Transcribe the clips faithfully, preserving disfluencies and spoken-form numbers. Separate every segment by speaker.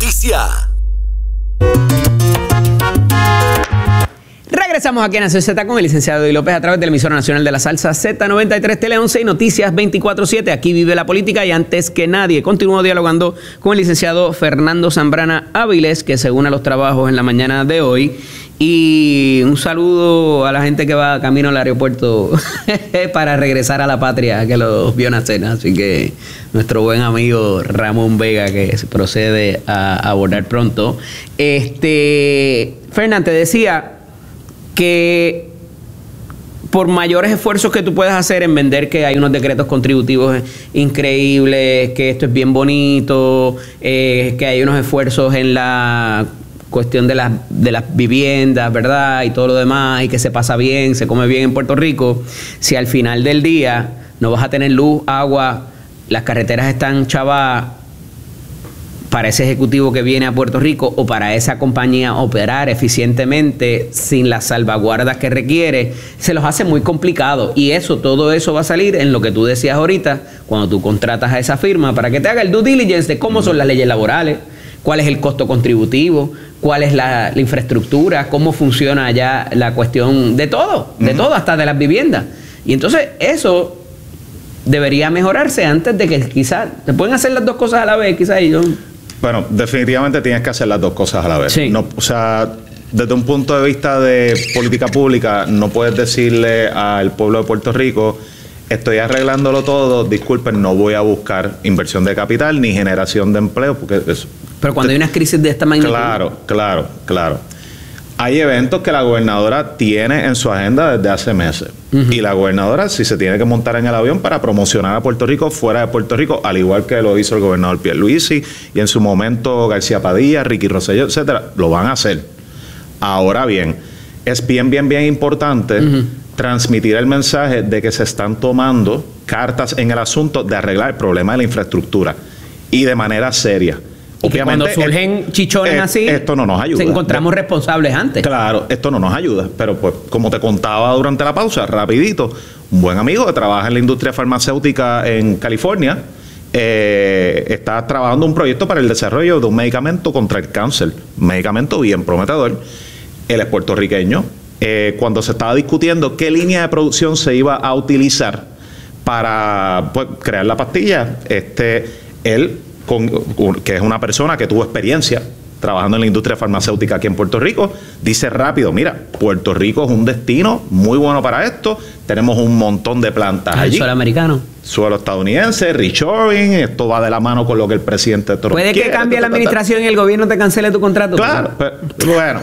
Speaker 1: noticia.
Speaker 2: Regresamos aquí en Nación Z con el licenciado Eddie López a través de la emisora nacional de la salsa Z noventa y tres Tele once y Noticias veinticuatro siete. Aquí vive la política y antes que nadie continúo dialogando con el licenciado Fernando Zambrana Áviles, que se une a los trabajos en la mañana de hoy. Y un saludo a la gente que va camino al aeropuerto para regresar a la patria que los vio nacer. Así que nuestro buen amigo Ramón Vega, que se procede a abordar pronto. Este, Fernán, te decía que por mayores esfuerzos que tú puedas hacer en vender que hay unos decretos contributivos increíbles, que esto es bien bonito, eh, que hay unos esfuerzos en la cuestión de las, de las viviendas, ¿verdad? Y todo lo demás, y que se pasa bien, se come bien en Puerto Rico, si al final del día no vas a tener luz, agua, las carreteras están chavadas, para ese ejecutivo que viene a Puerto Rico o para esa compañía operar eficientemente sin las salvaguardas que requiere, se los hace muy complicado. Y eso, todo eso va a salir en lo que tú decías ahorita, cuando tú contratas a esa firma para que te haga el due diligence de cómo son las leyes laborales, cuál es el costo contributivo, cuál es la, la infraestructura, cómo funciona ya la cuestión de todo, de uh-huh. todo, hasta de las viviendas. Y entonces eso debería mejorarse antes de que quizás, te pueden hacer las dos cosas a la vez, quizás ellos...
Speaker 3: Bueno, definitivamente tienes que hacer las dos cosas a la vez.
Speaker 2: Sí.
Speaker 3: No, o sea, desde un punto de vista de política pública, no puedes decirle al pueblo de Puerto Rico, estoy arreglándolo todo, disculpen, no voy a buscar inversión de capital ni generación de empleo, porque eso...
Speaker 2: Pero cuando hay unas crisis de esta magnitud...
Speaker 3: Claro, claro, claro. Hay eventos que la gobernadora tiene en su agenda desde hace meses. Uh-huh. Y la gobernadora sí se tiene que montar en el avión para promocionar a Puerto Rico fuera de Puerto Rico, al igual que lo hizo el gobernador Pierluisi y en su momento García Padilla, Ricky Rosselló, etcétera. Lo van a hacer. Ahora bien, es bien, bien, bien importante uh-huh. transmitir el mensaje de que se están tomando cartas en el asunto de arreglar el problema de la infraestructura y de manera seria.
Speaker 2: Y que cuando surgen el, chichones
Speaker 3: eh,
Speaker 2: así,
Speaker 3: esto no nos ayuda.
Speaker 2: encontramos responsables antes.
Speaker 3: Claro, esto no nos ayuda. Pero pues, como te contaba durante la pausa, rapidito, un buen amigo que trabaja en la industria farmacéutica en California, eh, está trabajando un proyecto para el desarrollo de un medicamento contra el cáncer. Un medicamento bien prometedor. Él es puertorriqueño. Eh, cuando se estaba discutiendo qué línea de producción se iba a utilizar para pues, crear la pastilla, este, él... Con, que es una persona que tuvo experiencia trabajando en la industria farmacéutica aquí en Puerto Rico, dice rápido, mira, Puerto Rico es un destino muy bueno para esto, tenemos un montón de plantas
Speaker 2: ah,
Speaker 3: allí.
Speaker 2: Suelo americano.
Speaker 3: Suelo estadounidense, reshoring, esto va de la mano con lo que el presidente Trump
Speaker 2: Puede
Speaker 3: quiere,
Speaker 2: que cambie
Speaker 3: ta,
Speaker 2: la
Speaker 3: ta, ta,
Speaker 2: administración ta, ta. y el gobierno te cancele tu contrato.
Speaker 3: Claro, pero, bueno.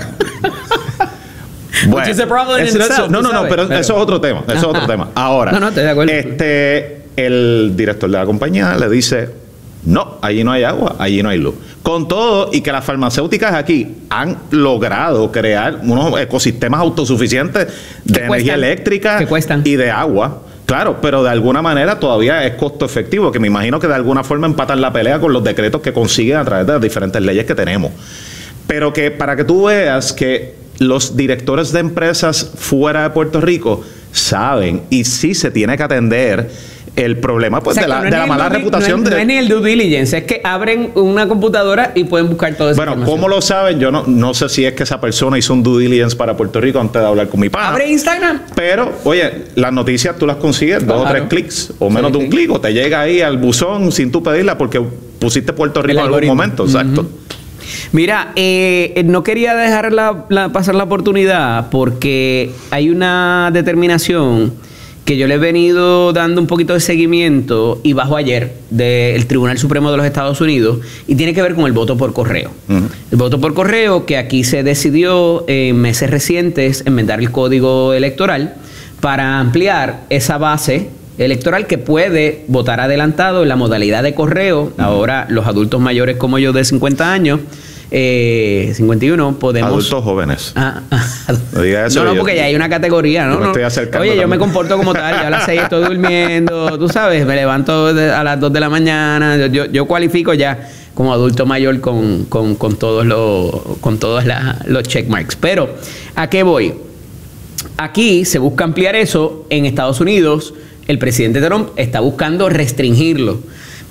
Speaker 3: Bueno, eso, itself, no, no, no, pero, pero eso es otro tema, eso es otro tema. Ahora,
Speaker 2: no, no, estoy de acuerdo.
Speaker 3: Este, el director de la compañía le dice, no, allí no hay agua, allí no hay luz. Con todo, y que las farmacéuticas aquí han logrado crear unos ecosistemas autosuficientes de energía eléctrica y de agua. Claro, pero de alguna manera todavía es costo efectivo, que me imagino que de alguna forma empatan la pelea con los decretos que consiguen a través de las diferentes leyes que tenemos. Pero que para que tú veas que los directores de empresas fuera de Puerto Rico saben y sí se tiene que atender el problema pues, o sea, de la, no de la mala reputación.
Speaker 2: No es,
Speaker 3: de...
Speaker 2: no es ni el due diligence, es que abren una computadora y pueden buscar todo eso.
Speaker 3: Bueno, ¿cómo lo saben? Yo no, no sé si es que esa persona hizo un due diligence para Puerto Rico antes de hablar con mi pana.
Speaker 2: Abre Instagram.
Speaker 3: Pero, oye, las noticias tú las consigues claro. dos o tres clics o menos sí, de un clic, o te llega ahí al buzón sin tú pedirla porque pusiste Puerto Rico en algún momento. Uh-huh. Exacto.
Speaker 2: Mira, eh, no quería dejar la, la, pasar la oportunidad porque hay una determinación que yo le he venido dando un poquito de seguimiento y bajo ayer del Tribunal Supremo de los Estados Unidos y tiene que ver con el voto por correo. Uh-huh. El voto por correo que aquí se decidió en meses recientes enmendar el Código Electoral para ampliar esa base electoral que puede votar adelantado en la modalidad de correo. Uh-huh. Ahora los adultos mayores como yo de cincuenta años, eh, cincuenta y uno, podemos...
Speaker 3: Adultos jóvenes.
Speaker 2: Ah, ah,
Speaker 3: no diga eso.
Speaker 2: No, no,
Speaker 3: yo,
Speaker 2: porque ya hay una categoría, ¿no?
Speaker 3: Yo me estoy acercando
Speaker 2: Oye,
Speaker 3: también.
Speaker 2: yo me comporto como tal, yo a las seis estoy durmiendo, tú sabes, me levanto a las dos de la mañana, yo, yo cualifico ya como adulto mayor con, con, con todos los, con todos la, los checkmarks. Pero, ¿a qué voy? Aquí se busca ampliar eso. En Estados Unidos, el presidente Trump está buscando restringirlo.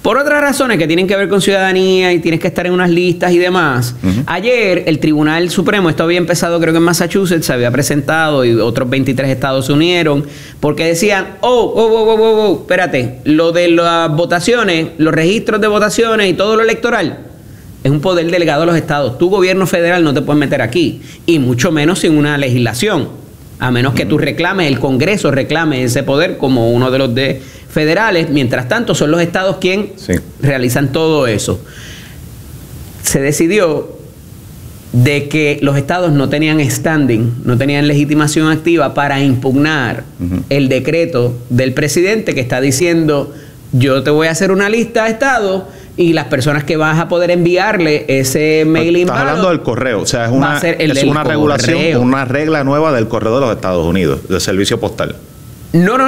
Speaker 2: Por otras razones que tienen que ver con ciudadanía y tienes que estar en unas listas y demás. Uh-huh. Ayer el Tribunal Supremo, esto había empezado creo que en Massachusetts, se había presentado y otros veintitrés estados se unieron porque decían, oh, oh, oh, oh, oh, oh, espérate, lo de las votaciones, los registros de votaciones y todo lo electoral es un poder delegado a los estados. Tu gobierno federal no te puedes meter aquí, y mucho menos sin una legislación, a menos que tú reclames, el Congreso reclame ese poder como uno de los de federales. Mientras tanto, son los estados quienes sí. realizan todo eso. Se decidió de que los estados no tenían standing, no tenían legitimación activa para impugnar uh-huh. el decreto del presidente que está diciendo, yo te voy a hacer una lista de estados y las personas que vas a poder enviarle ese mailing.
Speaker 3: Estás hablando del correo, o sea, es una, es una regulación, una regla nueva del correo de los Estados Unidos, del servicio postal.
Speaker 2: No, no.